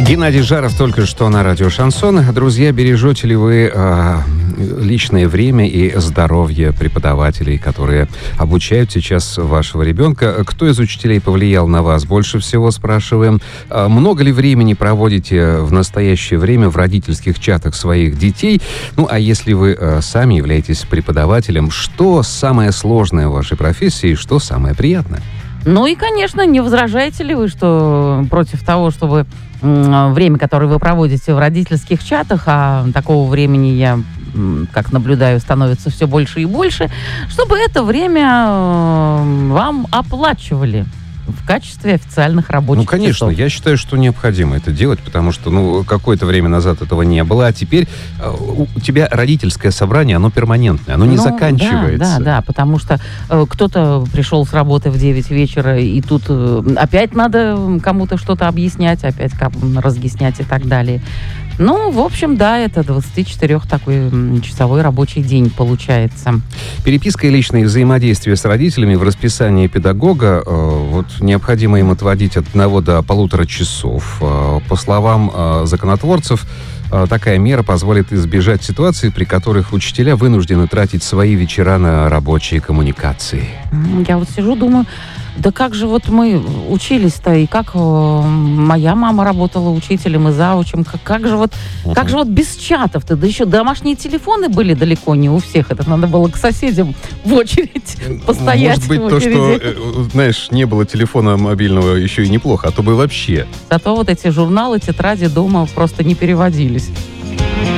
Геннадий Жаров только что на радио «Шансон». Друзья, бережете ли вы личное время и здоровье преподавателей, которые обучают сейчас вашего ребенка? Кто из учителей повлиял на вас? Больше всего спрашиваем. Много ли времени проводите в настоящее время в родительских чатах своих детей? Ну, а если вы сами являетесь преподавателем, что самое сложное в вашей профессии и что самое приятное? Ну и, конечно, не возражаете ли вы, что против того, чтобы время, которое вы проводите в родительских чатах, а такого времени я, как наблюдаю, становится все больше и больше, чтобы это время вам оплачивали в качестве официальных рабочих часов. Ну, конечно, я считаю, что необходимо это делать, потому что, какое-то время назад этого не было, а теперь у тебя родительское собрание, оно перманентное, оно не заканчивается. Да, потому что кто-то пришел с работы в 9 вечера, и тут опять надо кому-то что-то объяснять, опять разъяснять и так далее. Ну, в общем, да, это 24 такой часовой рабочий день получается. Переписка и личные взаимодействия с родителями в расписании педагога необходимо им отводить от 1 до 1,5 часов. По словам законотворцев, такая мера позволит избежать ситуаций, при которых учителя вынуждены тратить свои вечера на рабочие коммуникации. Я вот сижу, думаю, да как же мы учились-то, и как моя мама работала учителем и заучем, как же без чатов-то, да еще домашние телефоны были далеко не у всех, это надо было к соседям в очередь постоять. Может быть, то, что, знаешь, не было телефона мобильного, еще и неплохо, а то бы вообще. Зато эти журналы, тетради дома просто не переводились.